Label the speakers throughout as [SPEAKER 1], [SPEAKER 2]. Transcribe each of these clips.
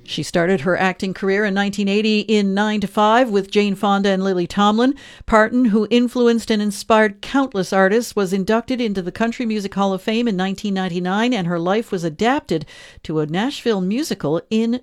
[SPEAKER 1] She started her acting career in 1980 in 9 to 5 with Jane Fonda and Lily Tomlin. Parton, who influenced and inspired countless artists, was inducted into the Country Music Hall of Fame in 1999, and her life was adapted to a Nashville musical in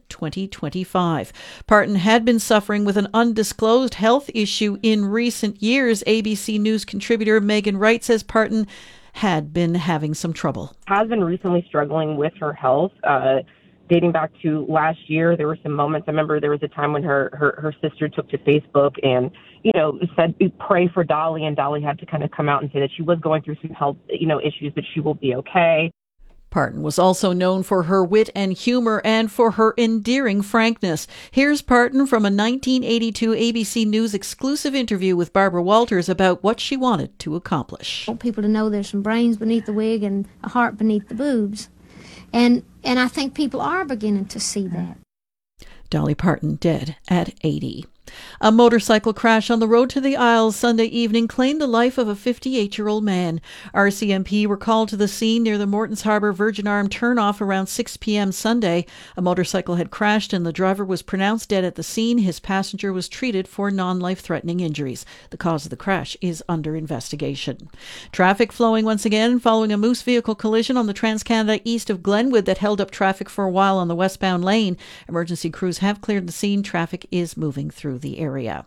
[SPEAKER 1] 2025. Parton had been suffering with an undisclosed health issue in recent years. ABC News contributor Megan Wright says Parton had been having some trouble.
[SPEAKER 2] Has been recently struggling with her health. Dating back to last year, there were some moments. I remember there was a time when her sister took to Facebook and, said, pray for Dolly. And Dolly had to kind of come out and say that she was going through some health, issues, but she will be okay.
[SPEAKER 1] Parton was also known for her wit and humor and for her endearing frankness. Here's Parton from a 1982 ABC News exclusive interview with Barbara Walters about what she wanted to accomplish.
[SPEAKER 3] I want people to know there's some brains beneath the wig and a heart beneath the boobs. And I think people are beginning to see that.
[SPEAKER 1] Dolly Parton dead at 80. A motorcycle crash on the road to the Isles Sunday evening claimed the life of a 58-year-old man. RCMP were called to the scene near the Mortons Harbour Virgin Arm turnoff around 6 p.m. Sunday. A motorcycle had crashed and the driver was pronounced dead at the scene. His passenger was treated for non-life-threatening injuries. The cause of the crash is under investigation. Traffic flowing once again following a Moose vehicle collision on the Trans-Canada east of Glenwood that held up traffic for a while on the westbound lane. Emergency crews have cleared the scene. Traffic is moving through the area.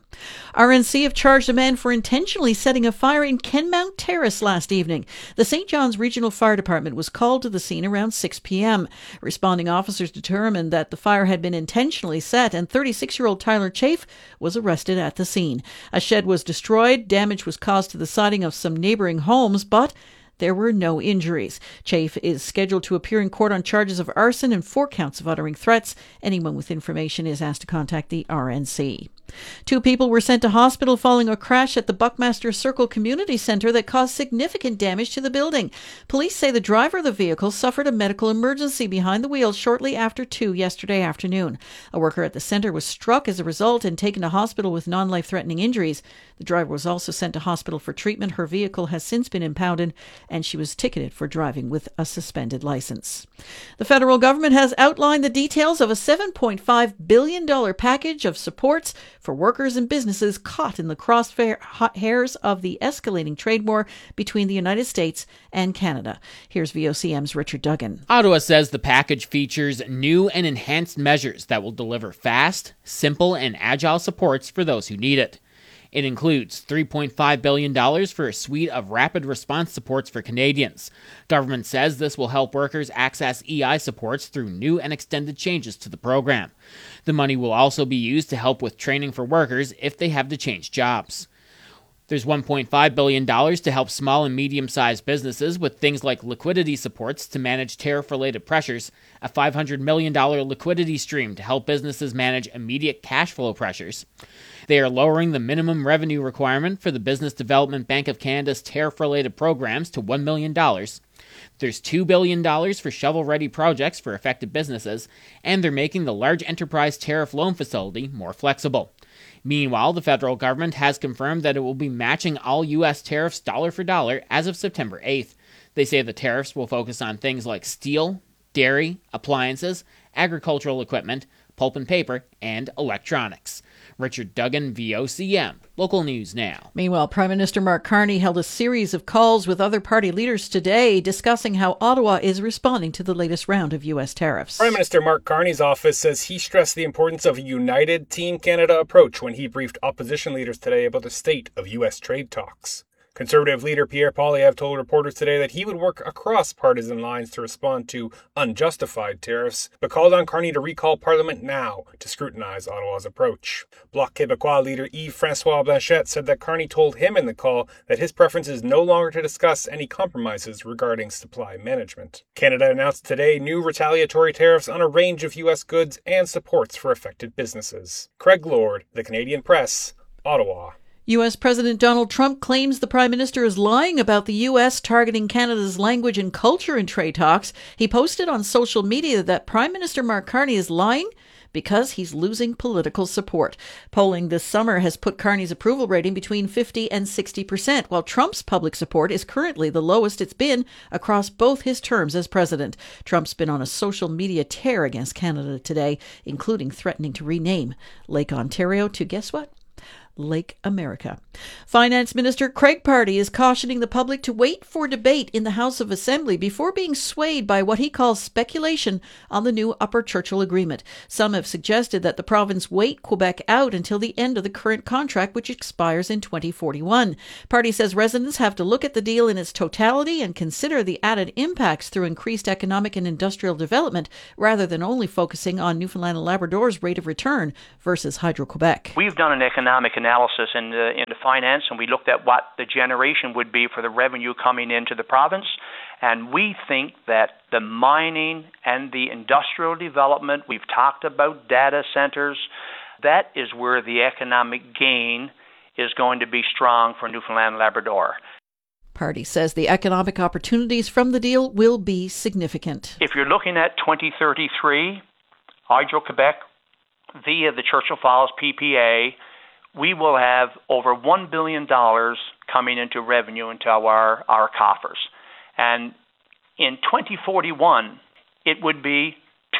[SPEAKER 1] RNC have charged a man for intentionally setting a fire in Kenmount Terrace last evening. The St. John's Regional Fire Department was called to the scene around 6 p.m. Responding officers determined that the fire had been intentionally set, and 36-year-old Tyler Chafe was arrested at the scene. A shed was destroyed. Damage was caused to the siding of some neighboring homes, but there were no injuries. Chafe is scheduled to appear in court on charges of arson and 4 counts of uttering threats. Anyone with information is asked to contact the RNC. 2 people were sent to hospital following a crash at the Buckmaster Circle Community Centre that caused significant damage to the building. Police say the driver of the vehicle suffered a medical emergency behind the wheel shortly after 2 yesterday afternoon. A worker at the centre was struck as a result and taken to hospital with non-life-threatening injuries. The driver was also sent to hospital for treatment. Her vehicle has since been impounded, and she was ticketed for driving with a suspended license. The federal government has outlined the details of a $7.5 billion package of supports for workers and businesses caught in the crosshairs of the escalating trade war between the United States and Canada. Here's VOCM's Richard Duggan.
[SPEAKER 4] Ottawa says the package features new and enhanced measures that will deliver fast, simple, and agile supports for those who need it. It includes $3.5 billion for a suite of rapid response supports for Canadians. Government says this will help workers access EI supports through new and extended changes to the program. The money will also be used to help with training for workers if they have to change jobs. There's $1.5 billion to help small and medium-sized businesses with things like liquidity supports to manage tariff-related pressures, a $500 million liquidity stream to help businesses manage immediate cash flow pressures. They are lowering the minimum revenue requirement for the Business Development Bank of Canada's tariff-related programs to $1 million. There's $2 billion for shovel-ready projects for affected businesses, and they're making the Large Enterprise Tariff Loan Facility more flexible. Meanwhile, the federal government has confirmed that it will be matching all U.S. tariffs dollar for dollar as of September 8th. They say the tariffs will focus on things like steel, dairy, appliances, agricultural equipment, pulp and paper, and electronics. Richard Duggan, VOCM. Local News Now.
[SPEAKER 1] Meanwhile, Prime Minister Mark Carney held a series of calls with other party leaders today discussing how Ottawa is responding to the latest round of U.S. tariffs.
[SPEAKER 5] Prime Minister Mark Carney's office says he stressed the importance of a united Team Canada approach when he briefed opposition leaders today about the state of U.S. trade talks. Conservative leader Pierre Poilievre told reporters today that he would work across partisan lines to respond to unjustified tariffs, but called on Carney to recall Parliament now to scrutinize Ottawa's approach. Bloc Québécois leader Yves-François Blanchet said that Carney told him in the call that his preference is no longer to discuss any compromises regarding supply management. Canada announced today new retaliatory tariffs on a range of U.S. goods and supports for affected businesses. Craig Lord, The Canadian Press, Ottawa.
[SPEAKER 1] U.S. President Donald Trump claims the Prime Minister is lying about the U.S. targeting Canada's language and culture in trade talks. He posted on social media that Prime Minister Mark Carney is lying because he's losing political support. Polling this summer has put Carney's approval rating between 50 and 60%, while Trump's public support is currently the lowest it's been across both his terms as president. Trump's been on a social media tear against Canada today, including threatening to rename Lake Ontario to, guess what? Lake America. Finance Minister Craig Pardy is cautioning the public to wait for debate in the House of Assembly before being swayed by what he calls speculation on the new Upper Churchill Agreement. Some have suggested that the province wait Quebec out until the end of the current contract, which expires in 2041. Pardy says residents have to look at the deal in its totality and consider the added impacts through increased economic and industrial development, rather than only focusing on Newfoundland and Labrador's rate of return versus Hydro-Quebec.
[SPEAKER 6] We've done an economic analysis into finance, and we looked at what the generation would be for the revenue coming into the province, and we think that the mining and the industrial development, we've talked about data centers, that is where the economic gain is going to be strong for Newfoundland and Labrador.
[SPEAKER 1] Pardy says the economic opportunities from the deal will be significant.
[SPEAKER 6] If you're looking at 2033, Hydro-Quebec, via the Churchill Falls PPA, we will have over $1 billion coming into revenue into our coffers. And in 2041, it would be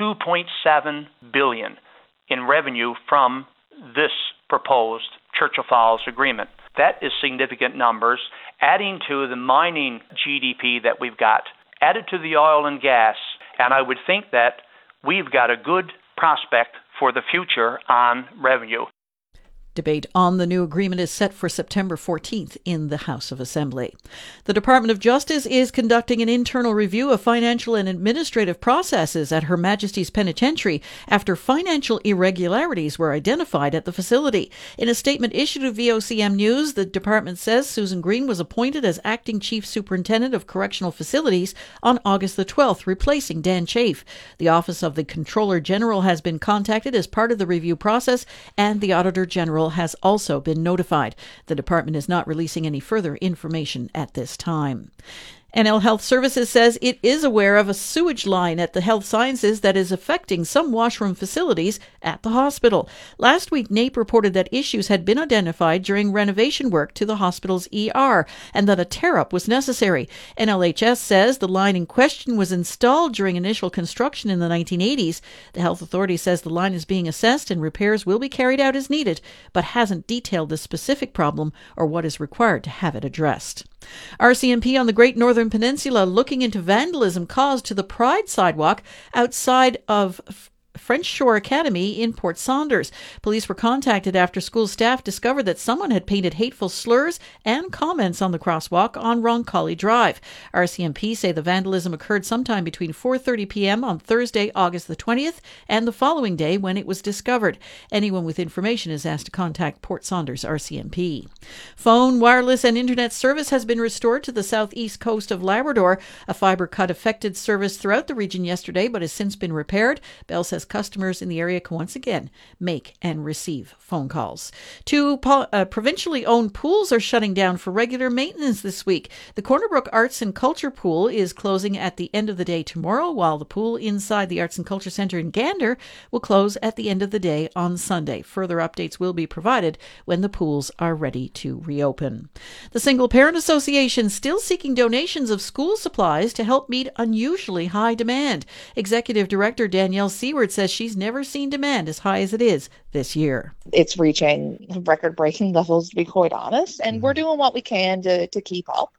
[SPEAKER 6] $2.7 billion in revenue from this proposed Churchill Falls agreement. That is significant numbers, adding to the mining GDP that we've got, added to the oil and gas, and I would think that we've got a good prospect for the future on revenue.
[SPEAKER 1] Debate on the new agreement is set for September 14th in the House of Assembly. The Department of Justice is conducting an internal review of financial and administrative processes at Her Majesty's Penitentiary after financial irregularities were identified at the facility. In a statement issued to VOCM News, the department says Susan Green was appointed as Acting Chief Superintendent of Correctional Facilities on August the 12th, replacing Dan Chafe. The Office of the Comptroller General has been contacted as part of the review process, and the Auditor General has also been notified. The department is not releasing any further information at this time. NL Health Services says it is aware of a sewage line at the Health Sciences that is affecting some washroom facilities at the hospital. Last week, NAPE reported that issues had been identified during renovation work to the hospital's ER and that a tear-up was necessary. NLHS says the line in question was installed during initial construction in the 1980s. The health authority says the line is being assessed and repairs will be carried out as needed, but hasn't detailed the specific problem or what is required to have it addressed. RCMP on the Great Northern Peninsula looking into vandalism caused to the Pride sidewalk outside of French Shore Academy in Port Saunders. Police were contacted after school staff discovered that someone had painted hateful slurs and comments on the crosswalk on Roncalli Drive. RCMP say the vandalism occurred sometime between 4:30 p.m. on Thursday, August the 20th, and the following day when it was discovered. Anyone with information is asked to contact Port Saunders RCMP. Phone, wireless, and internet service has been restored to the southeast coast of Labrador. A fiber cut affected service throughout the region yesterday, but has since been repaired. Bell says customers in the area can once again make and receive phone calls. Two provincially owned pools are shutting down for regular maintenance this week. The Cornerbrook Arts and Culture Pool is closing at the end of the day tomorrow, while the pool inside the Arts and Culture Centre in Gander will close at the end of the day on Sunday. Further updates will be provided when the pools are ready to reopen. The Single Parent Association still seeking donations of school supplies to help meet unusually high demand. Executive Director Danielle Seward says she's never seen demand as high as it is this year.
[SPEAKER 7] It's reaching record-breaking levels, to be quite honest, and we're doing what we can to keep up.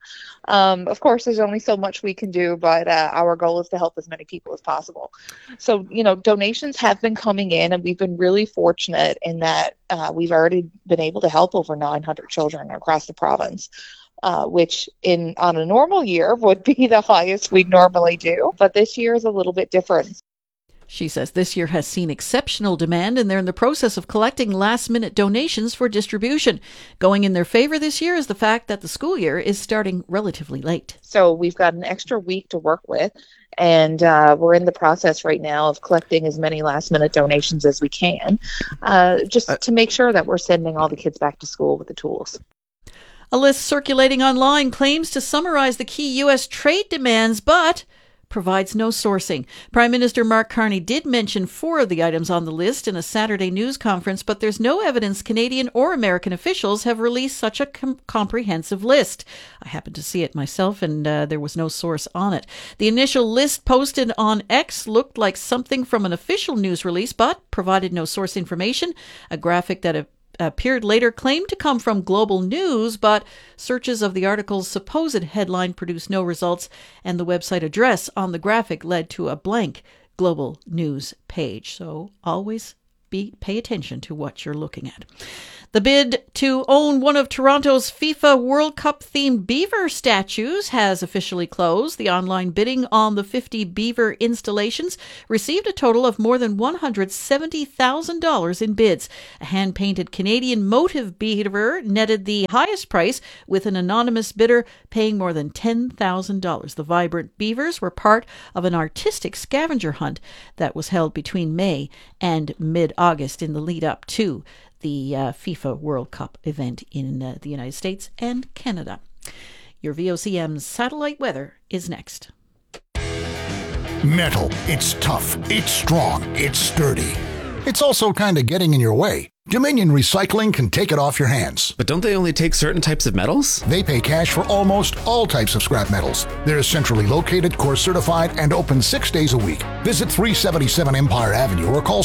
[SPEAKER 7] Of course, there's only so much we can do, but our goal is to help as many people as possible. So, donations have been coming in, and we've been really fortunate in that we've already been able to help over 900 children across the province. Which on a normal year would be the highest we'd normally do, but this year is a little bit different.
[SPEAKER 1] She says this year has seen exceptional demand and they're in the process of collecting last-minute donations for distribution. Going in their favor this year is the fact that the school year is starting relatively late.
[SPEAKER 7] So we've got an extra week to work with, and we're in the process right now of collecting as many last-minute donations as we can, just to make sure that we're sending all the kids back to school with the tools.
[SPEAKER 1] A list circulating online claims to summarize the key U.S. trade demands, but provides no sourcing. Prime Minister Mark Carney did mention 4 of the items on the list in a Saturday news conference, but there's no evidence Canadian or American officials have released such a comprehensive list. I happened to see it myself, and there was no source on it. The initial list posted on X looked like something from an official news release, but provided no source information. A graphic that appeared later claimed to come from Global News, but searches of the article's supposed headline produced no results, and the website address on the graphic led to a blank Global News page. So always pay attention to what you're looking at. The bid to own one of Toronto's FIFA World Cup-themed beaver statues has officially closed. The online bidding on the 50 beaver installations received a total of more than $170,000 in bids. A hand-painted Canadian motive beaver netted the highest price, with an anonymous bidder paying more than $10,000. The vibrant beavers were part of an artistic scavenger hunt that was held between May and mid-August in the lead-up to the FIFA World Cup event in the United States and Canada. Your VOCM satellite weather is next.
[SPEAKER 8] Metal. It's tough. It's strong. It's sturdy. It's also kind of getting in your way. Dominion Recycling can take it off your hands.
[SPEAKER 9] But don't they only take certain types of metals?
[SPEAKER 8] They pay cash for almost all types of scrap metals. They're centrally located, course certified, and open 6 days a week. Visit 377 Empire Avenue or call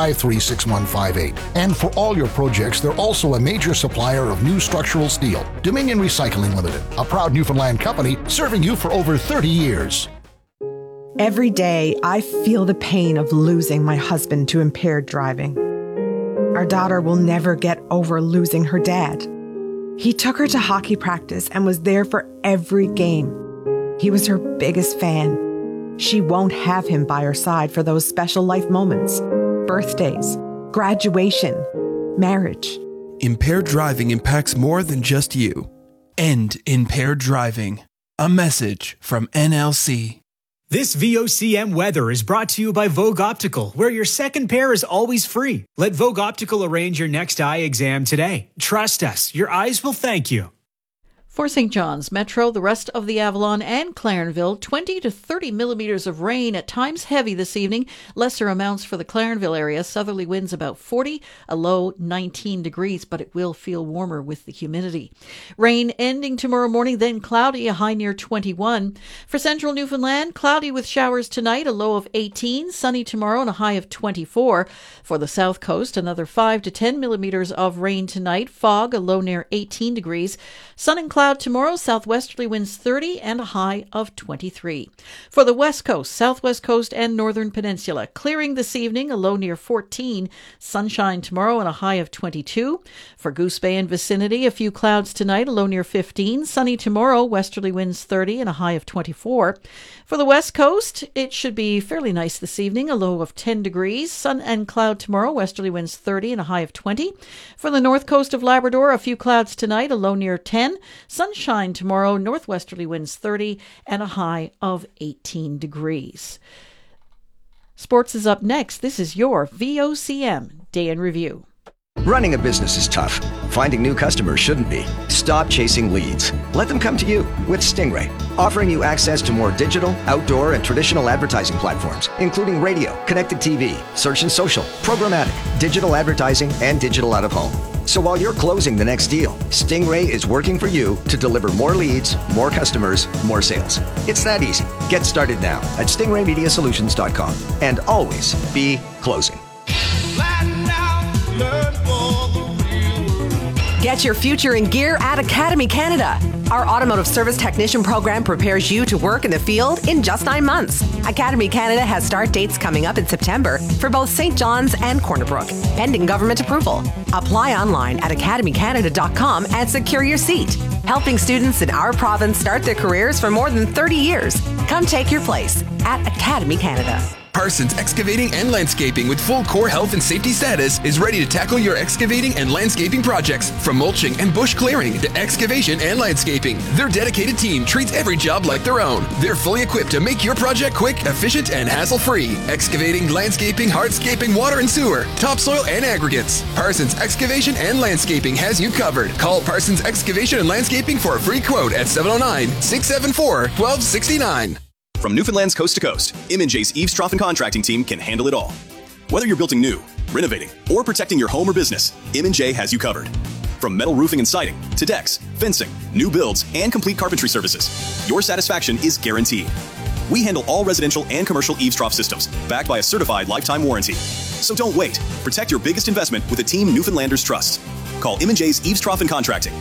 [SPEAKER 8] 753-6158. And for all your projects, they're also a major supplier of new structural steel. Dominion Recycling Limited, a proud Newfoundland company serving you for over 30 years.
[SPEAKER 10] Every day, I feel the pain of losing my husband to impaired driving. Our daughter will never get over losing her dad. He took her to hockey practice and was there for every game. He was her biggest fan. She won't have him by her side for those special life moments, birthdays, graduation, marriage.
[SPEAKER 11] Impaired driving impacts more than just you. End impaired driving. A message from NLC.
[SPEAKER 12] This VOCM weather is brought to you by Vogue Optical, where your second pair is always free. Let Vogue Optical arrange your next eye exam today. Trust us, your eyes will thank you.
[SPEAKER 1] For St. John's Metro, the rest of the Avalon and Clarenville, 20 to 30 millimeters of rain, at times heavy this evening. Lesser amounts for the Clarenville area. Southerly winds about 40, a low 19 degrees, but it will feel warmer with the humidity. Rain ending tomorrow morning, then cloudy, a high near 21. For central Newfoundland, cloudy with showers tonight, a low of 18. Sunny tomorrow and a high of 24. For the south coast, another 5 to 10 millimeters of rain tonight. Fog, a low near 18 degrees. Sun and cloud tomorrow, southwesterly winds 30 and a high of 23. For the west coast, southwest coast and northern peninsula, clearing this evening, a low near 14. Sunshine tomorrow and a high of 22. For Goose Bay and vicinity, a few clouds tonight, a low near 15. Sunny tomorrow, westerly winds 30 and a high of 24. For the west coast, it should be fairly nice this evening, a low of 10 degrees. Sun and cloud tomorrow, westerly winds 30 and a high of 20. For the north coast of Labrador, a few clouds tonight, a low near 10. Sunshine tomorrow, northwesterly winds 30 and a high of 18 degrees. Sports is up next. This is your VOCM Day in Review.
[SPEAKER 13] Running a business is tough. Finding new customers shouldn't be. Stop chasing leads. Let them come to you with Stingray, offering you access to more digital, outdoor, and traditional advertising platforms, including radio, connected TV, search and social, programmatic, digital advertising, and digital out-of-home. So while you're closing the next deal, Stingray is working for you to deliver more leads, more customers, more sales. It's that easy. Get started now at stingraymediasolutions.com and always be closing.
[SPEAKER 14] Get your future in gear at Academy Canada. Our automotive service technician program prepares you to work in the field in just 9 months. Academy Canada has start dates coming up in September for both St. John's and Corner Brook, pending government approval. Apply online at academycanada.com and secure your seat. Helping students in our province start their careers for more than 30 years. Come take your place at Academy Canada.
[SPEAKER 11] Parsons Excavating and Landscaping, with full core health and safety status, is ready to tackle your excavating and landscaping projects. From mulching and bush clearing to excavation and landscaping, their dedicated team treats every job like their own. They're fully equipped to make your project quick, efficient, and hassle-free. Excavating, landscaping, hardscaping, water and sewer, topsoil, and aggregates. Parsons Excavation and Landscaping has you covered. Call Parsons Excavation and Landscaping for a free quote at 709-674-1269.
[SPEAKER 15] From Newfoundland's coast to coast, M&J's Eaves Trough and Contracting team can handle it all. Whether you're building new, renovating, or protecting your home or business, M&J has you covered. From metal roofing and siding to decks, fencing, new builds, and complete carpentry services, your satisfaction is guaranteed. We handle all residential and commercial eaves trough systems, backed by a certified lifetime warranty. So don't wait. Protect your biggest investment with a team Newfoundlanders trust. Call M&J's Eaves Trough and Contracting,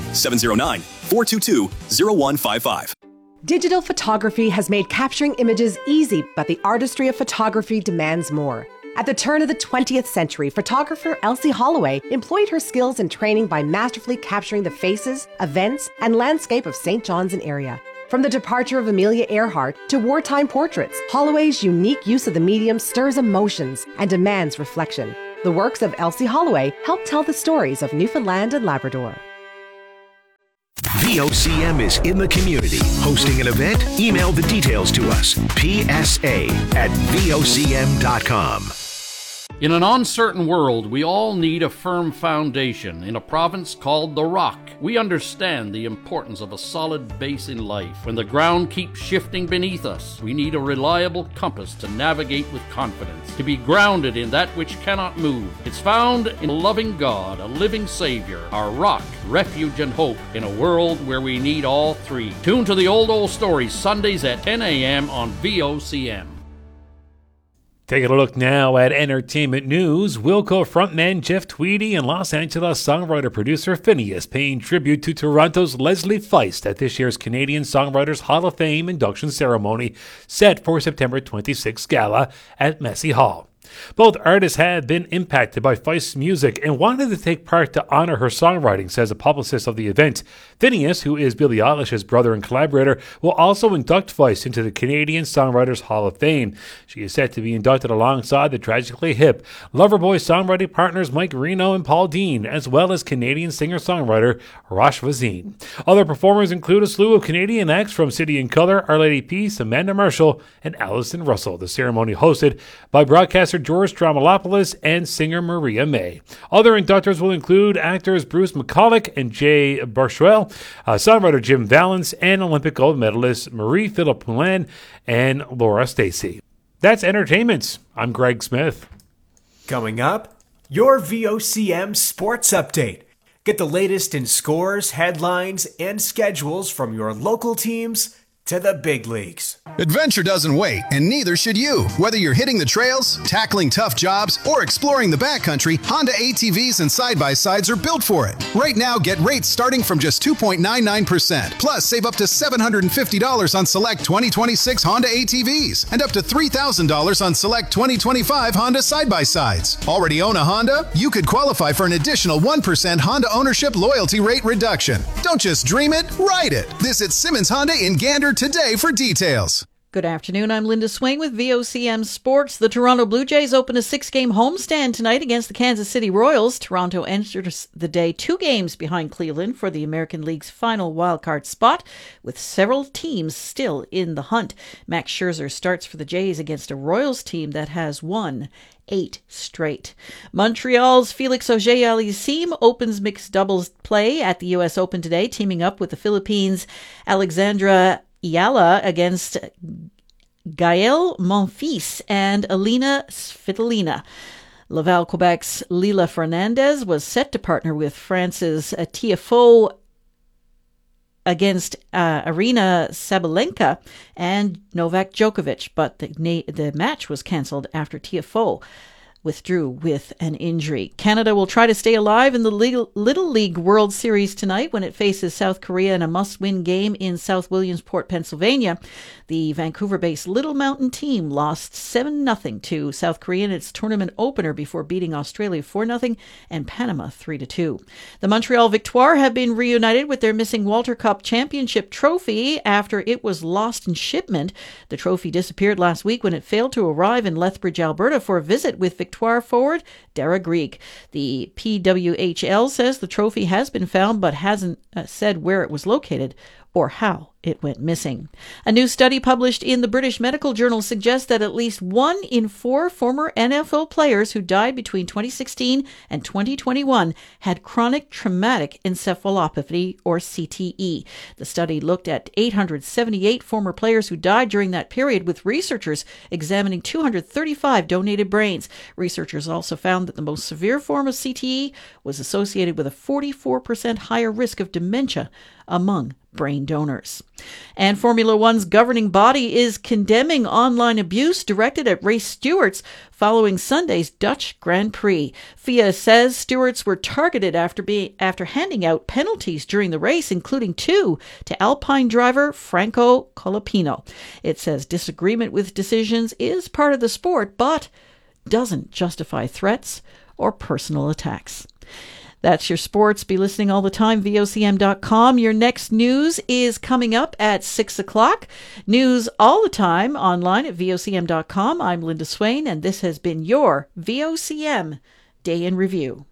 [SPEAKER 15] 709-422-0155.
[SPEAKER 14] Digital photography has made capturing images easy, but the artistry of photography demands more. At the turn of the 20th century, photographer Elsie Holloway employed her skills and training by masterfully capturing the faces, events, and landscape of St. John's and area. From the departure of Amelia Earhart to wartime portraits, Holloway's unique use of the medium stirs emotions and demands reflection. The works of Elsie Holloway help tell the stories of Newfoundland and Labrador.
[SPEAKER 16] VOCM is in the community. Hosting an event? Email the details to us. PSA@VOCM.com.
[SPEAKER 17] In an uncertain world, we all need a firm foundation. In a province called the Rock, we understand the importance of a solid base in life. When the ground keeps shifting beneath us, we need a reliable compass to navigate with confidence, to be grounded in that which cannot move. It's found in a loving God, a living Savior, our rock, refuge, and hope in a world where we need all three. Tune to the Old Stories, Sundays at 10 a.m. on VOCM.
[SPEAKER 18] Taking a look now at entertainment news, Wilco frontman Jeff Tweedy and Los Angeles songwriter-producer Phineas paying tribute to Toronto's Leslie Feist at this year's Canadian Songwriters Hall of Fame induction ceremony set for September 26th gala at Massey Hall. Both artists have been impacted by Feist's music and wanted to take part to honor her songwriting, says a publicist of the event. Phineas, who is Billie Eilish's brother and collaborator, will also induct Feist into the Canadian Songwriters Hall of Fame. She is set to be inducted alongside the tragically hip Loverboy songwriting partners Mike Reno and Paul Dean, as well as Canadian singer-songwriter Rosh Vazine. Other performers include a slew of Canadian acts from City and Colour, Our Lady Peace, Amanda Marshall, and Alison Russell. The ceremony hosted by broadcaster George Stroumboulopoulos and singer Maria May. Other inductors will include actors Bruce McCulloch and Jay Baruchel, songwriter Jim Valance, and Olympic gold medalist Marie-Philip Poulin and Laura Stacey. That's entertainment. I'm Greg Smith.
[SPEAKER 12] Coming up, your VOCM Sports Update. Get the latest in scores, headlines, and schedules from your local teams to the big leagues.
[SPEAKER 19] Adventure doesn't wait, and neither should you. Whether you're hitting the trails, tackling tough jobs, or exploring the backcountry, Honda ATVs and side-by-sides are built for it. Right now, get rates starting from just 2.99%. Plus, save up to $750 on select 2026 Honda ATVs and up to $3,000 on select 2025 Honda side-by-sides. Already own a Honda? You could qualify for an additional 1% Honda ownership loyalty rate reduction. Don't just dream it, ride it. Visit Simmons Honda in Gander today for details.
[SPEAKER 1] Good afternoon, I'm Linda Swain with VOCM Sports. The Toronto Blue Jays open a 6-game homestand tonight against the Kansas City Royals. Toronto enters the day 2 games behind Cleveland for the American League's final wildcard spot, with several teams still in the hunt. Max Scherzer starts for the Jays against a Royals team that has won 8 straight. Montreal's Felix Auger-Aliassime opens mixed doubles play at the U.S. Open today, teaming up with the Philippines' Alexandra Ayala against Gaël Monfils and Alina Svitolina. Laval, Quebec's Lila Fernandez was set to partner with France's Tiafoe against Arina Sabalenka and Novak Djokovic, but the match was cancelled after Tiafoe withdrew with an injury. Canada will try to stay alive in the Little League World Series tonight when it faces South Korea in a must-win game in South Williamsport, Pennsylvania. The Vancouver-based Little Mountain team lost 7-0 to South Korea in its tournament opener before beating Australia 4-0 and Panama 3-2. The Montreal Victoire have been reunited with their missing Walter Cup Championship trophy after it was lost in shipment. The trophy disappeared last week when it failed to arrive in Lethbridge, Alberta for a visit with Victoire forward Dara Greek. The PWHL says the trophy has been found but hasn't said where it was located or how it went missing. A new study published in the British Medical Journal suggests that at least 1 in 4 former NFL players who died between 2016 and 2021 had chronic traumatic encephalopathy, or CTE. The study looked at 878 former players who died during that period, with researchers examining 235 donated brains. Researchers also found that the most severe form of CTE was associated with a 44% higher risk of dementia among brain donors. And Formula One's governing body is condemning online abuse directed at race stewards following Sunday's Dutch Grand Prix. FIA says stewards were targeted after handing out penalties during the race, including 2 to Alpine driver Franco Colapinto. It says disagreement with decisions is part of the sport, but doesn't justify threats or personal attacks. That's your sports. Be listening all the time, VOCM.com. Your next news is coming up at 6 o'clock. News all the time online at VOCM.com. I'm Linda Swain, and this has been your VOCM Day in Review.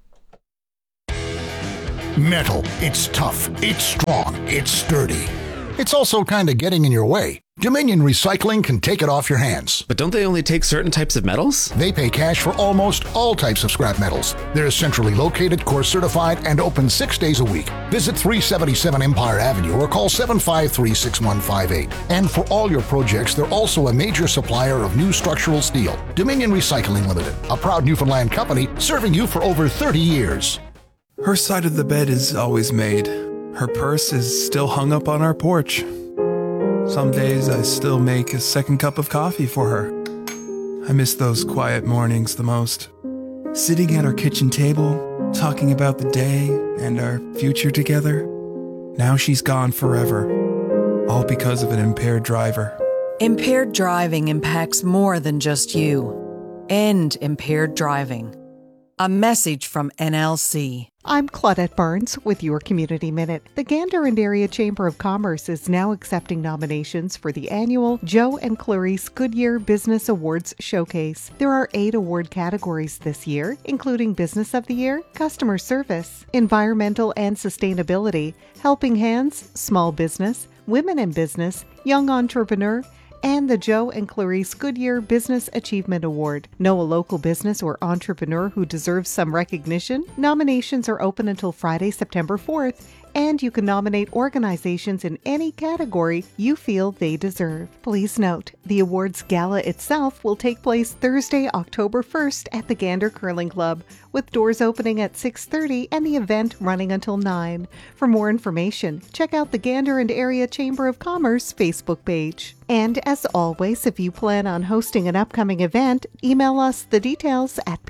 [SPEAKER 8] Metal. It's tough. It's strong. It's sturdy. It's also kind of getting in your way. Dominion Recycling can take it off your hands.
[SPEAKER 9] But don't they only take certain types of metals?
[SPEAKER 8] They pay cash for almost all types of scrap metals. They're centrally located, core certified, and open 6 days a week. Visit 377 Empire Avenue or call 753-6158. And for all your projects, they're also a major supplier of new structural steel. Dominion Recycling Limited, a proud Newfoundland company serving you for over 30 years.
[SPEAKER 20] Her side of the bed is always made. Her purse is still hung up on our porch. Some days I still make a second cup of coffee for her. I miss those quiet mornings the most. Sitting at our kitchen table, talking about the day and our future together. Now she's gone forever, all because of an impaired driver.
[SPEAKER 21] Impaired driving impacts more than just you. End impaired driving. A message from NLC.
[SPEAKER 22] I'm Claudette Barnes with your Community Minute. The Gander and Area Chamber of Commerce is now accepting nominations for the annual Joe and Clarice Goodyear Business Awards Showcase. There are 8 award categories this year, including Business of the Year, Customer Service, Environmental and Sustainability, Helping Hands, Small Business, Women in Business, Young Entrepreneur, and the Joe and Clarice Goodyear Business Achievement Award. Know a local business or entrepreneur who deserves some recognition? Nominations are open until Friday, September 4th, and you can nominate organizations in any category you feel they deserve. Please note, the awards gala itself will take place Thursday, October 1st at the Gander Curling Club, with doors opening at 6:30 and the event running until 9. For more information, check out the Gander and Area Chamber of Commerce Facebook page. And as always, if you plan on hosting an upcoming event, email us the details at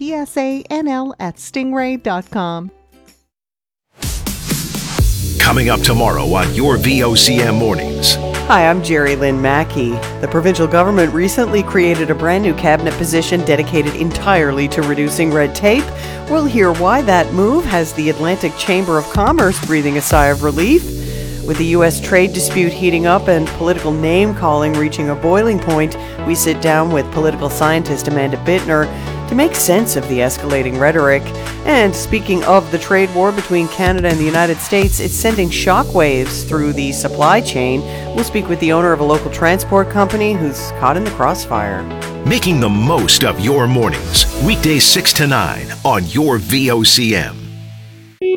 [SPEAKER 22] psanl@stingray.com.
[SPEAKER 16] Coming up tomorrow on your VOCM Mornings.
[SPEAKER 23] Hi, I'm Jerry Lynn Mackey. The provincial government recently created a brand new cabinet position dedicated entirely to reducing red tape. We'll hear why that move has the Atlantic Chamber of Commerce breathing a sigh of relief. With the U.S. trade dispute heating up and political name-calling reaching a boiling point, we sit down with political scientist Amanda Bittner to make sense of the escalating rhetoric. And speaking of the trade war between Canada and the United States, it's sending shockwaves through the supply chain. We'll speak with the owner of a local transport company who's caught in the crossfire.
[SPEAKER 16] Making the most of your mornings. Weekdays 6 to 9 on your VOCM.